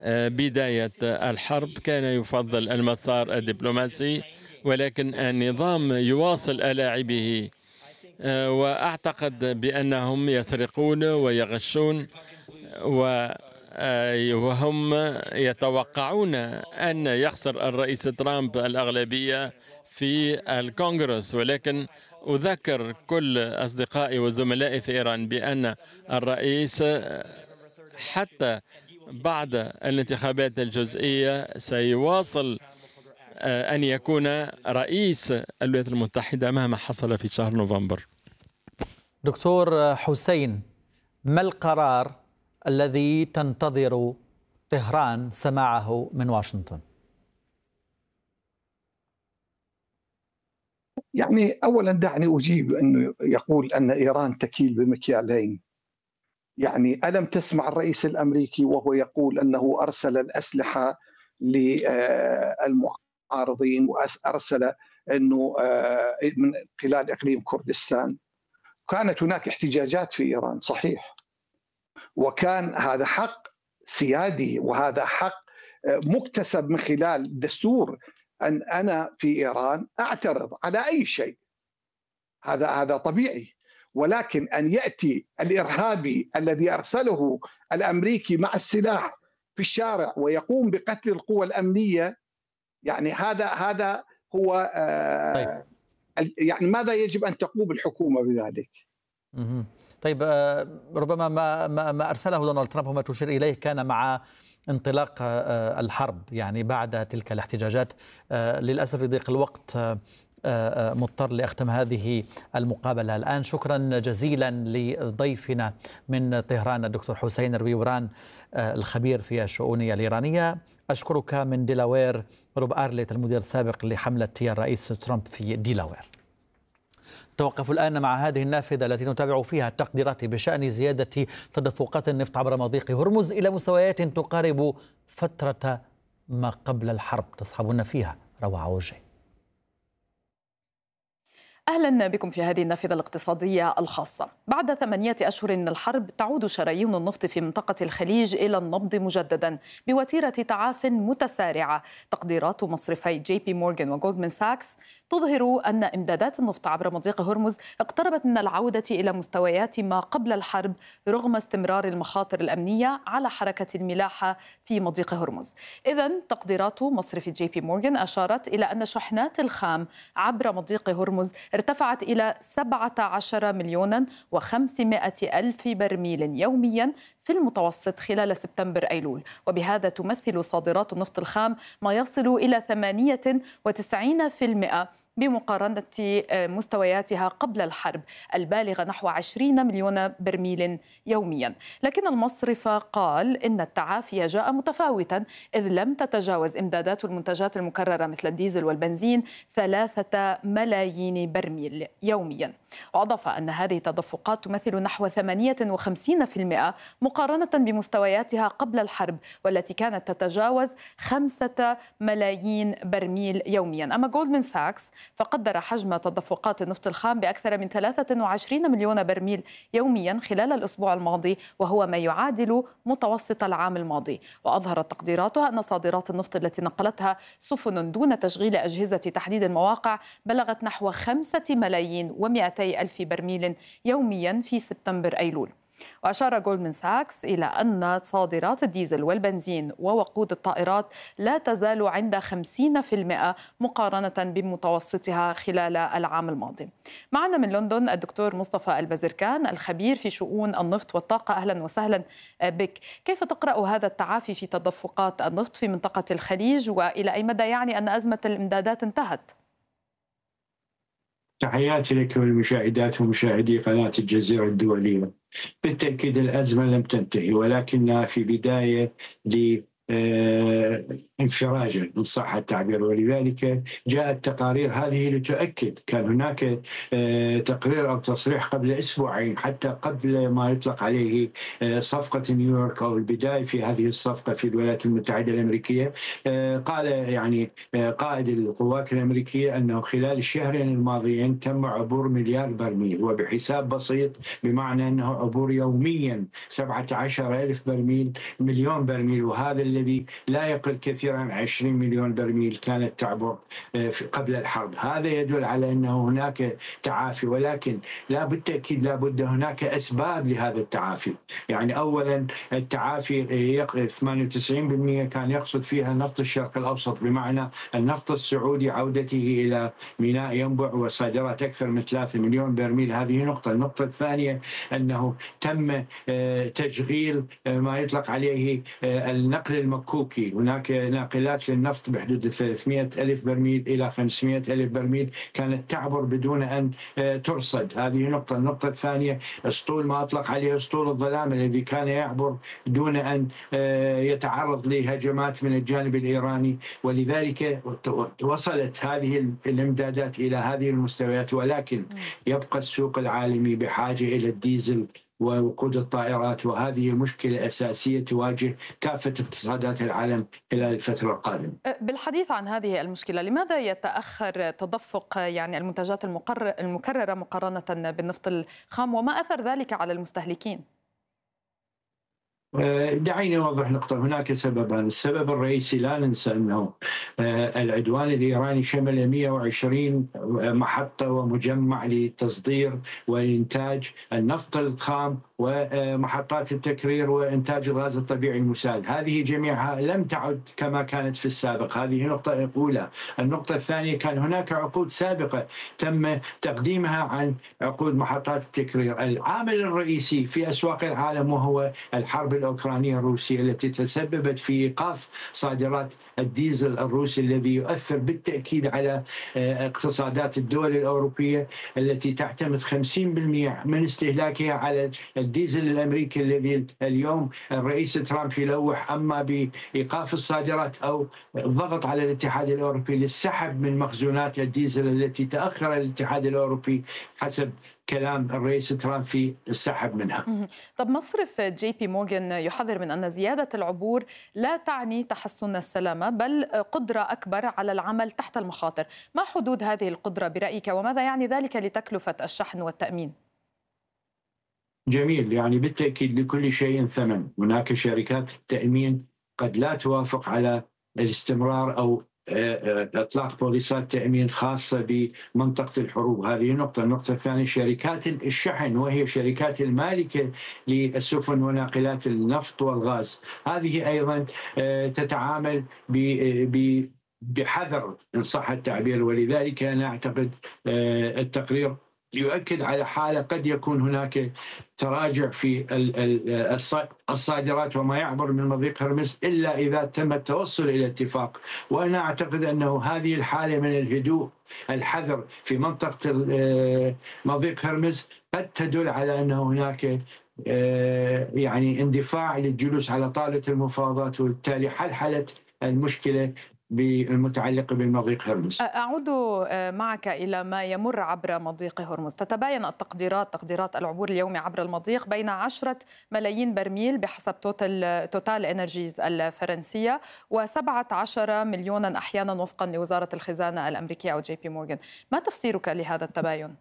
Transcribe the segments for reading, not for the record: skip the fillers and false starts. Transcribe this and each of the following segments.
بداية الحرب كان يفضل المسار الدبلوماسي، ولكن النظام يواصل ألاعبه. وأعتقد بأنهم يسرقون ويغشون، وهم يتوقعون أن يخسر الرئيس ترامب الأغلبية في الكونغرس. ولكن أذكر كل أصدقائي وزملائي في إيران بأن الرئيس حتى بعد الانتخابات الجزئية سيواصل أن يكون رئيس الولايات المتحدة مهما حصل في شهر نوفمبر. دكتور حسين، ما القرار الذي تنتظر طهران سماعه من واشنطن؟ يعني أولا دعني أجيب أنه يقول أن إيران تكيل بمكيالين. يعني ألم تسمع الرئيس الأمريكي وهو يقول أنه أرسل الأسلحة للمعارضين وأرسل أنه من خلال إقليم كردستان؟ كانت هناك احتجاجات في إيران صحيح، وكان هذا حق سيادي وهذا حق مكتسب من خلال الدستور أن أنا في إيران أعترض على أي شيء، هذا طبيعي. ولكن أن يأتي الإرهابي الذي أرسله الأمريكي مع السلاح في الشارع ويقوم بقتل القوى الأمنية، يعني هذا هو طيب. يعني ماذا يجب أن تقوم الحكومة بذلك؟ طيب، ربما ما أرسله دونالد ترامب وما تشير إليه كان مع انطلاق الحرب، يعني بعد تلك الاحتجاجات. للأسف لضيق الوقت مضطر لأختم هذه المقابلة الآن. شكرا جزيلا لضيفنا من طهران الدكتور حسين رويوران، الخبير في الشؤون الإيرانية. أشكرك من ديلاوير روب أرليت، المدير السابق لحملة الرئيس ترامب في ديلاوير. توقف الآن مع هذه النافذة التي نتابع فيها التقديرات بشأن زيادة تدفقات النفط عبر مضيق هرمز إلى مستويات تقارب فترة ما قبل الحرب. تصحبنا فيها روعة وجه. أهلا بكم في هذه النافذة الاقتصادية الخاصة. بعد 8 أشهر من الحرب تعود شرايين النفط في منطقة الخليج إلى النبض مجددا بوتيرة تعاف متسارعة. تقديرات مصرفي جي بي مورغان وجولدمان ساكس تظهر أن إمدادات النفط عبر مضيق هرمز اقتربت من العودة إلى مستويات ما قبل الحرب رغم استمرار المخاطر الأمنية على حركة الملاحة في مضيق هرمز. إذن تقديرات مصرف جي بي مورغان أشارت إلى أن شحنات الخام عبر مضيق هرمز ارتفعت إلى 17 مليون و500 ألف برميل يوميا في المتوسط خلال سبتمبر أيلول، وبهذا تمثل صادرات النفط الخام ما يصل إلى 98% بمقارنة مستوياتها قبل الحرب البالغة نحو 20 مليون برميل يوميا. لكن المصرف قال إن التعافي جاء متفاوتا، إذ لم تتجاوز إمدادات المنتجات المكررة مثل الديزل والبنزين 3 ملايين برميل يوميا. وأضاف أن هذه التدفقات تمثل نحو 58% مقارنة بمستوياتها قبل الحرب والتي كانت تتجاوز 5 ملايين برميل يوميا. أما جولدمان ساكس فقدر حجم تدفقات النفط الخام بأكثر من 23 مليون برميل يوميا خلال الأسبوع الماضي، وهو ما يعادل متوسط العام الماضي. وأظهرت تقديراتها أن صادرات النفط التي نقلتها سفن دون تشغيل أجهزة تحديد المواقع بلغت نحو 5 ملايين و200 ألف برميل يوميا في سبتمبر أيلول. وأشار جولدمان ساكس إلى أن صادرات الديزل والبنزين ووقود الطائرات لا تزال عند 50% مقارنة بمتوسطها خلال العام الماضي. معنا من لندن الدكتور مصطفى البزركان، الخبير في شؤون النفط والطاقة. أهلا وسهلا بك. كيف تقرأ هذا التعافي في تدفقات النفط في منطقة الخليج، وإلى أي مدى يعني أن أزمة الإمدادات انتهت؟ تحياتي لك والمشاهدات ومشاهدي قناة الجزيرة الدولية. بالتأكيد الأزمة لم تنتهي، ولكنها في بداية انفراجا إن صح التعبير، ولذلك جاءت تقارير هذه لتؤكد. كان هناك تقرير أو تصريح قبل أسبوعين حتى قبل ما يطلق عليه صفقة نيويورك أو البداية في هذه الصفقة في الولايات المتحدة الأمريكية. قال يعني قائد القوات الأمريكية أنه خلال الشهرين الماضيين تم عبور مليار برميل، وبحساب بسيط بمعنى أنه عبور يوميا 17 ألف برميل، مليون برميل. وهذا الذي الذي لا يقل كثيرا عن 20 مليون برميل كانت تعبر قبل الحرب. هذا يدل على أنه هناك تعافي، ولكن بالتأكيد لابد هناك أسباب لهذا التعافي. يعني أولا التعافي 98% كان يقصد فيها نفط الشرق الأوسط، بمعنى النفط السعودي عودته إلى ميناء ينبع وصادرات أكثر من 3 مليون برميل. هذه نقطة. النقطة الثانية أنه تم تشغيل ما يطلق عليه النقل المكوكي. هناك ناقلات للنفط بحدود 300 ألف برميل إلى 500 ألف برميل كانت تعبر بدون أن ترصد. هذه نقطة. النقطة الثانية اسطول ما أطلق عليه اسطول الظلام الذي كان يعبر دون أن يتعرض لهجمات من الجانب الإيراني، ولذلك وصلت هذه الامدادات إلى هذه المستويات. ولكن يبقى السوق العالمي بحاجة إلى الديزل ووقود الطائرات، وهذه مشكلة أساسية تواجه كافة اقتصادات العالم خلال الفترة القادمة. بالحديث عن هذه المشكلة، لماذا يتأخر تدفق يعني المنتجات المكررة مقارنة بالنفط الخام، وما أثر ذلك على المستهلكين؟ دعيني أوضح نقطة. هناك سببان. السبب الرئيسي لا ننسى أنه العدوان الإيراني شمل 120 محطة ومجمع لتصدير وإنتاج النفط الخام ومحطات التكرير وإنتاج الغاز الطبيعي المسال. هذه جميعها لم تعد كما كانت في السابق. هذه نقطة أولى. النقطة الثانية، كان هناك عقود سابقة تم تقديمها عن عقود محطات التكرير. العامل الرئيسي في أسواق العالم وهو الحرب الأوكرانية الروسية التي تسببت في إيقاف صادرات الديزل الروسي، الذي يؤثر بالتأكيد على اقتصادات الدول الأوروبية التي تعتمد 50% من استهلاكها على الديزل الأمريكي، الذي اليوم الرئيس ترامب يلوح أما بإيقاف الصادرات أو الضغط على الاتحاد الأوروبي للسحب من مخزونات الديزل التي تأخر الاتحاد الأوروبي حسب كلام الرئيس ترامب في السحب منها. طب مصرف جي بي مورغان يحذر من أن زيادة العبور لا تعني تحسن السلامة، بل قدرة أكبر على العمل تحت المخاطر. ما حدود هذه القدرة برأيك، وماذا يعني ذلك لتكلفة الشحن والتأمين؟ جميل. يعني بالتأكيد لكل شيء ثمن. هناك شركات التأمين قد لا توافق على الاستمرار أو إطلاق بوليصات تأمين خاصة بمنطقة الحروب. هذه نقطة. النقطة الثانية شركات الشحن، وهي شركات المالكة للسفن وناقلات النفط والغاز. هذه أيضا تتعامل بحذر إن صح التعبير، ولذلك أنا أعتقد التقرير يؤكد على حالة قد يكون هناك تراجع في الصادرات وما يعبر من مضيق هرمز إلا إذا تم التوصل إلى اتفاق. وأنا أعتقد أنه هذه الحالة من الهدوء الحذر في منطقة مضيق هرمز قد تدل على أنه هناك يعني اندفاع للجلوس على طاولة المفاوضات، وبالتالي حلحلة المشكلة المتعلقة بمضيق هرمز. أعود معك إلى ما يمر عبر مضيق هرمز. تتباين تقديرات العبور اليومي عبر المضيق بين 10 ملايين برميل بحسب توتال إنرجيز الفرنسية و17 مليونا أحيانا وفقا لوزارة الخزانة الأمريكية أو جي بي مورغان. ما تفسيرك لهذا التباين؟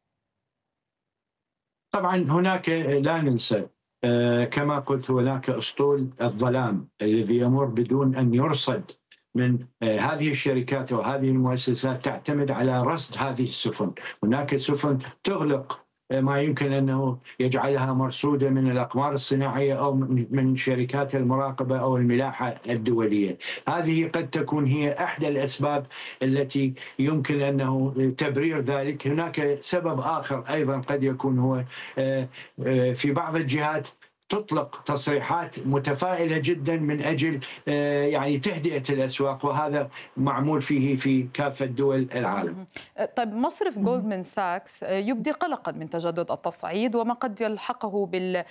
طبعا هناك لا ننسى كما قلت هناك أسطول الظلام الذي يمر بدون أن يرصد من هذه الشركات وهذه المؤسسات تعتمد على رصد هذه السفن. هناك سفن تغلق ما يمكن أنه يجعلها مرصودة من الأقمار الصناعية أو من شركات المراقبة أو الملاحة الدولية. هذه قد تكون هي أحدى الأسباب التي يمكن أنه تبرير ذلك. هناك سبب آخر أيضا قد يكون هو في بعض الجهات تطلق تصريحات متفائلة جدا من أجل يعني تهدئة الأسواق، وهذا معمول فيه في كافة دول العالم. طيب مصرف جولدمان ساكس يبدي قلقا من تجدد التصعيد وما قد يلحقه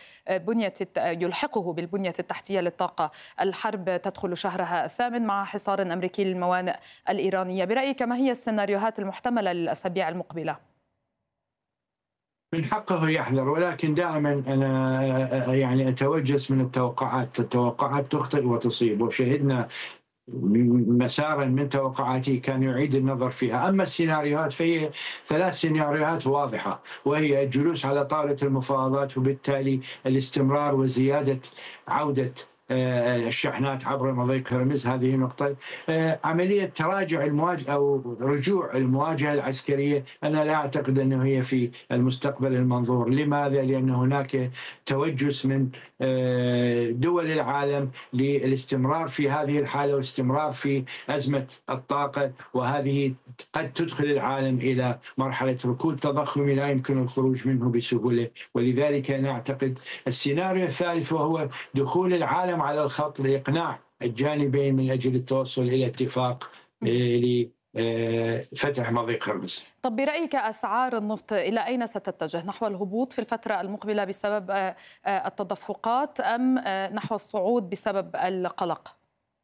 بالبنية التحتية للطاقة. الحرب تدخل شهرها الثامن مع حصار أمريكي للموانئ الإيرانية. برأيك ما هي السيناريوهات المحتملة للأسابيع المقبلة؟ من حقه يحذر، ولكن دائما أنا يعني أتوجس من التوقعات تخطئ وتصيب، وشهدنا مسارا من توقعاتي كان يعيد النظر فيها. أما السيناريوهات فهي 3 سيناريوهات واضحة، وهي الجلوس على طاولة المفاوضات وبالتالي الاستمرار وزيادة عودة الشحنات عبر مضيق هرمز. هذه نقطة. عملية تراجع المواجهة أو رجوع المواجهة العسكرية أنا لا أعتقد أنه هي في المستقبل المنظور. لماذا؟ لأن هناك توجس من دول العالم للاستمرار في هذه الحالة والاستمرار في أزمة الطاقة، وهذه قد تدخل العالم إلى مرحلة ركود تضخمي لا يمكن الخروج منه بسهولة. ولذلك أنا أعتقد السيناريو الثالث وهو دخول العالم على الخط لإقناع الجانبين من أجل التوصل إلى اتفاق لفتح مضيق هرمز. طب برأيك أسعار النفط إلى أين ستتجه؟ نحو الهبوط في الفترة المقبلة بسبب التدفقات أم نحو الصعود بسبب القلق؟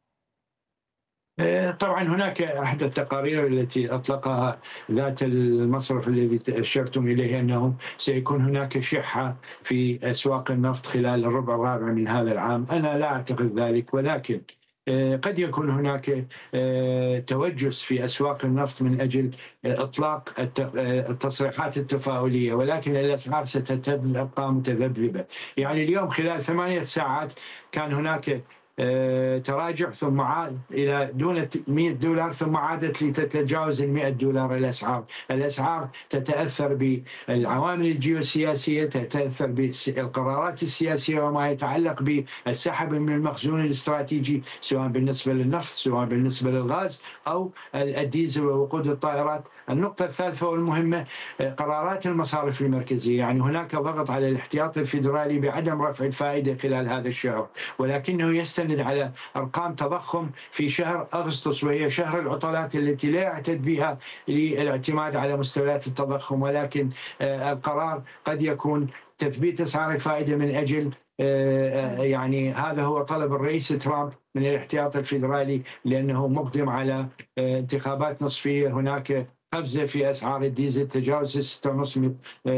طبعا هناك أحد التقارير التي أطلقها ذات المصرف الذي أشرتم إليه أنه سيكون هناك شحة في أسواق النفط خلال الربع الرابع من هذا العام. أنا لا أعتقد ذلك، ولكن قد يكون هناك توجس في أسواق النفط من أجل إطلاق التصريحات التفاؤلية، ولكن الأسعار ستبقى متذبذبة. يعني اليوم خلال 8 ساعات كان هناك تراجع ثم عاد إلى دون $100 ثم عادت لتتجاوز $100. الأسعار تتأثر بالعوامل الجيوسياسية، تتأثر بالقرارات السياسية وما يتعلق بالسحب من المخزون الاستراتيجي سواء بالنسبة للنفط سواء بالنسبة للغاز أو الديزل ووقود الطائرات. النقطة الثالثة والمهمة قرارات المصارف المركزية. يعني هناك ضغط على الاحتياطي الفيدرالي بعدم رفع الفائدة خلال هذا الشهر، ولكنه يستند على أرقام تضخم في شهر أغسطس وهي شهر العطلات التي لا يعتد بها للاعتماد على مستويات التضخم. ولكن القرار قد يكون تثبيت أسعار الفائدة من أجل يعني هذا هو طلب الرئيس ترامب من الاحتياطي الفيدرالي لأنه مقدم على انتخابات نصفية. هناك قفزة في أسعار الديزل تجاوز $6.5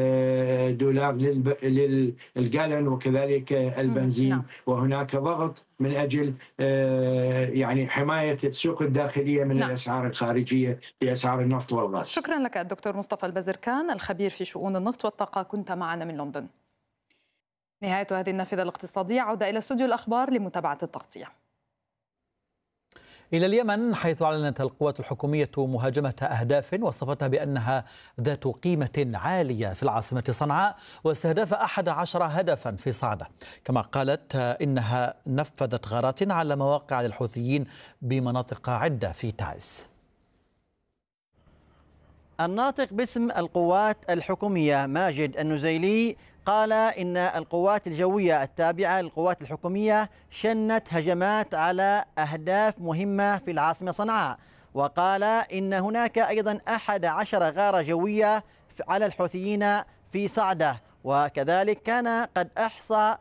للجالون وكذلك البنزين. وهناك ضغط من أجل يعني حماية السوق الداخلية من الأسعار الخارجية في أسعار النفط والغاز. شكرا لك الدكتور مصطفى البزركان الخبير في شؤون النفط والطاقة، كنت معنا من لندن. نهاية هذه النافذة الاقتصادية، عودة إلى استوديو الأخبار لمتابعة التغطية. إلى اليمن، حيث أعلنت القوات الحكومية مهاجمة أهداف وصفتها بأنها ذات قيمة عالية في العاصمة صنعاء، واستهداف 11 هدفا في صعدة. كما قالت إنها نفذت غارات على مواقع الحوثيين بمناطق عدة في تعز. الناطق باسم القوات الحكومية ماجد النزيلي قال إن القوات الجوية التابعة للقوات الحكومية شنت هجمات على أهداف مهمة في العاصمة صنعاء، وقال إن هناك أيضا 11 غارة جوية على الحوثيين في صعدة، وكذلك كان قد أحصى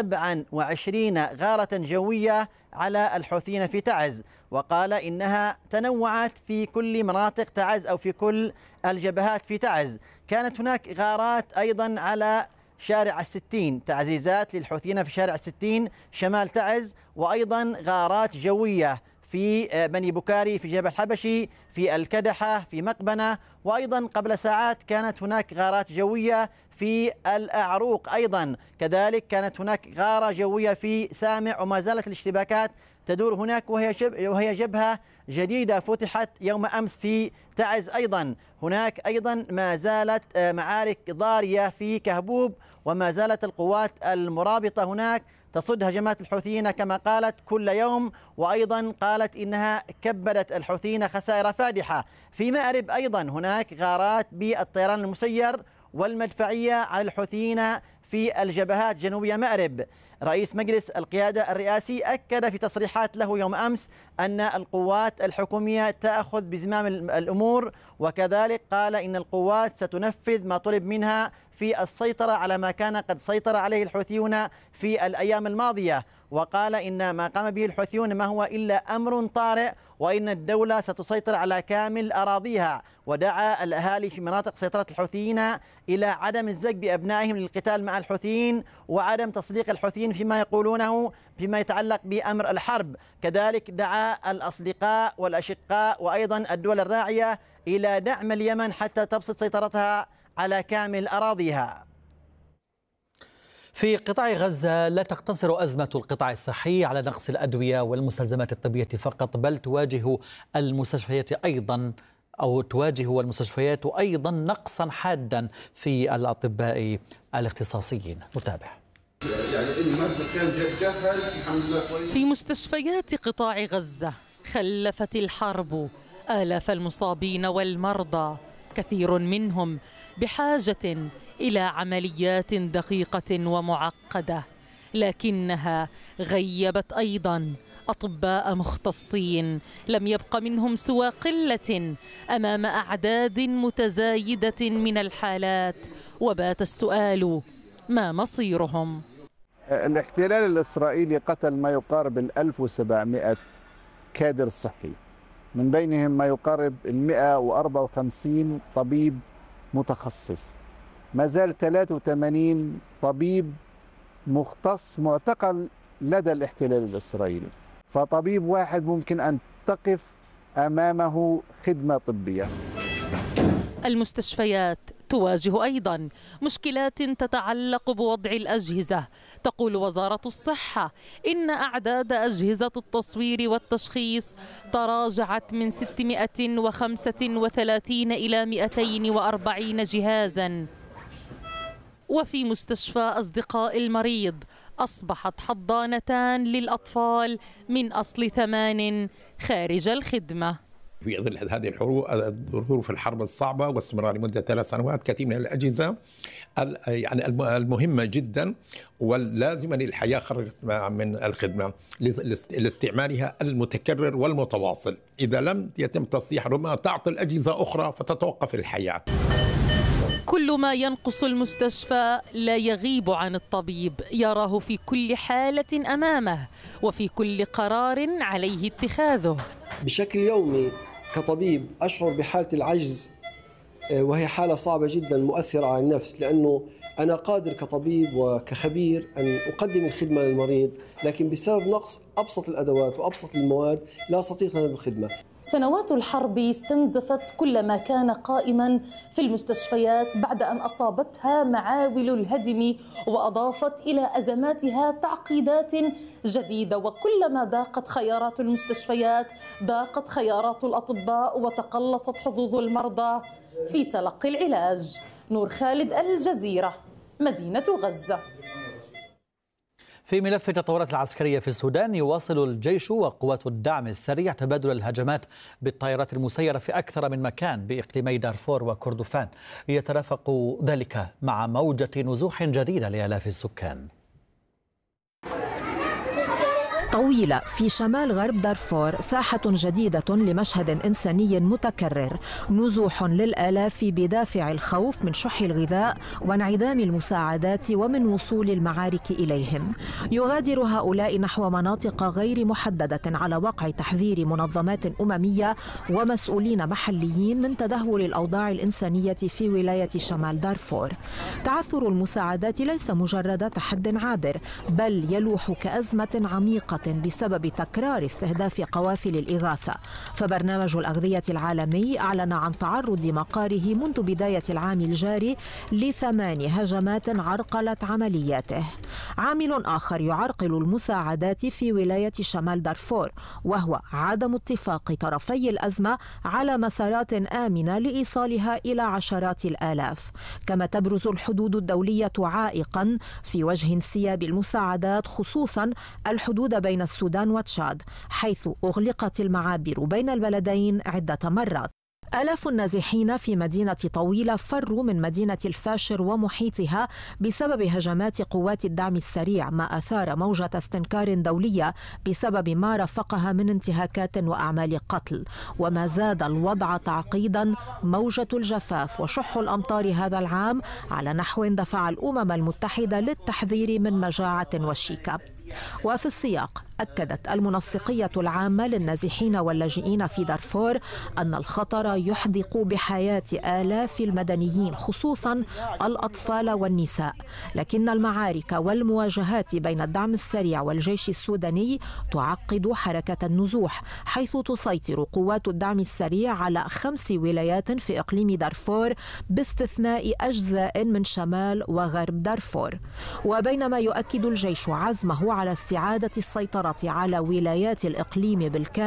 27 غارة جوية على الحوثيين في تعز، وقال إنها تنوعت في كل مناطق تعز أو في كل الجبهات في تعز. كانت هناك غارات أيضا على شارع 60، تعزيزات للحوثيين في شارع 60 شمال تعز، وأيضا غارات جوية في بني بكاري في جبل حبشي في الكدحة في مقبنة، وأيضا قبل ساعات كانت هناك غارات جوية في الأعروق. أيضا كذلك كانت هناك غارة جوية في سامع، وما زالت الاشتباكات تدور هناك، وهي جبهة جديدة فتحت يوم أمس في تعز. أيضا هناك أيضا ما زالت معارك ضارية في كهبوب، وما زالت القوات المرابطة هناك تصد هجمات الحوثيين كما قالت كل يوم، وأيضا قالت إنها كبدت الحوثيين خسائر فادحة. في مأرب أيضا هناك غارات بالطيران المسير والمدفعية على الحوثيين في الجبهات جنوبية مأرب. رئيس مجلس القيادة الرئاسي أكد في تصريحات له يوم أمس أن القوات الحكومية تأخذ بزمام الأمور، وكذلك قال إن القوات ستنفذ ما طلب منها في السيطرة على ما كان قد سيطر عليه الحوثيون في الأيام الماضية، وقال إن ما قام به الحوثيون ما هو إلا أمر طارئ، وإن الدولة ستسيطر على كامل أراضيها. ودعا الأهالي في مناطق سيطرة الحوثيين إلى عدم الزج بأبنائهم للقتال مع الحوثيين، وعدم تصديق الحوثيين فيما يقولونه فيما يتعلق بأمر الحرب. كذلك دعا الأصدقاء والأشقاء وأيضا الدول الراعية إلى دعم اليمن حتى تبسط سيطرتها على كامل أراضيها. في قطاع غزة لا تقتصر أزمة القطاع الصحي على نقص الأدوية والمستلزمات الطبية فقط، بل تواجه المستشفيات أيضا نقصا حادا في الأطباء الاختصاصيين. نتابع. في مستشفيات قطاع غزة خلفت الحرب آلاف المصابين والمرضى، كثير منهم بحاجة إلى عمليات دقيقة ومعقدة، لكنها غيبت أيضا أطباء مختصين لم يبق منهم سوى قلة أمام أعداد متزايدة من الحالات، وبات السؤال: ما مصيرهم؟ الاحتلال الإسرائيلي قتل ما يقارب 1700 كادر صحي، من بينهم ما يقارب 154 طبيب متخصص. ما زال 83 طبيب مختص معتقل لدى الاحتلال الإسرائيلي، فطبيب واحد ممكن أن تقف أمامه خدمة طبية. المستشفيات تواجه أيضا مشكلات تتعلق بوضع الأجهزة. تقول وزارة الصحة إن أعداد أجهزة التصوير والتشخيص تراجعت من 635 إلى 240 جهازا. وفي مستشفى أصدقاء المريض أصبحت حضانتان للأطفال من أصل 8 خارج الخدمة. في ظل هذه الظروف الحرب الصعبة واستمرار لمدة 3 سنوات، كثير من الأجهزة يعني المهمة جدا واللازمة للحياة خرجت من الخدمة لاستعمالها المتكرر والمتواصل. إذا لم يتم تصليح ربما تعطل أجهزة أخرى فتتوقف الحياة. كل ما ينقص المستشفى لا يغيب عن الطبيب، يراه في كل حالة أمامه وفي كل قرار عليه اتخاذه. بشكل يومي كطبيب أشعر بحالة العجز، وهي حالة صعبة جدا مؤثرة على النفس، لأنه أنا قادر كطبيب وكخبير أن أقدم الخدمة للمريض، لكن بسبب نقص أبسط الأدوات وأبسط المواد لا أستطيع أن أقدم الخدمة. سنوات الحرب استنزفت كل ما كان قائما في المستشفيات بعد أن أصابتها معاول الهدم، وأضافت إلى أزماتها تعقيدات جديدة. وكلما ضاقت خيارات المستشفيات ضاقت خيارات الأطباء وتقلصت حظوظ المرضى في تلقي العلاج. نور خالد، الجزيرة، مدينة غزة. في ملف التطورات العسكرية في السودان، يواصل الجيش وقوات الدعم السريع تبادل الهجمات بالطائرات المسيرة في أكثر من مكان بإقليمي دارفور وكردفان، يترافق ذلك مع موجة نزوح جديدة لآلاف السكان. طويلة في شمال غرب دارفور ساحة جديدة لمشهد إنساني متكرر، نزوح للآلاف بدافع الخوف من شح الغذاء وانعدام المساعدات ومن وصول المعارك إليهم. يغادر هؤلاء نحو مناطق غير محددة على وقع تحذير منظمات أممية ومسؤولين محليين من تدهور الأوضاع الإنسانية في ولاية شمال دارفور. تعثر المساعدات ليس مجرد تحد عابر، بل يلوح كأزمة عميقة بسبب تكرار استهداف قوافل الإغاثة. فبرنامج الأغذية العالمي أعلن عن تعرض مقاره منذ بداية العام الجاري ل8 هجمات عرقلت عملياته. عامل آخر يعرقل المساعدات في ولاية شمال دارفور، وهو عدم اتفاق طرفي الأزمة على مسارات آمنة لإيصالها إلى عشرات الآلاف. كما تبرز الحدود الدولية عائقا في وجه انسياب المساعدات، خصوصا الحدود بين السودان وتشاد، حيث أغلقت المعابر بين البلدين عدة مرات. آلاف النازحين في مدينة طويلة فروا من مدينة الفاشر ومحيطها بسبب هجمات قوات الدعم السريع، ما أثار موجة استنكار دولية بسبب ما رافقها من انتهاكات وأعمال قتل. وما زاد الوضع تعقيدا موجة الجفاف وشح الأمطار هذا العام، على نحو دفع الأمم المتحدة للتحذير من مجاعة وشيكة. وفي السياق، أكدت المنسقية العامة للنازحين واللاجئين في دارفور أن الخطر يحدق بحياة آلاف المدنيين خصوصا الأطفال والنساء، لكن المعارك والمواجهات بين الدعم السريع والجيش السوداني تعقد حركة النزوح، حيث تسيطر قوات الدعم السريع على 5 ولايات في إقليم دارفور باستثناء أجزاء من شمال وغرب دارفور. وبينما يؤكد الجيش عزمه على استعادة السيطرة على ولايات الإقليم بالكامل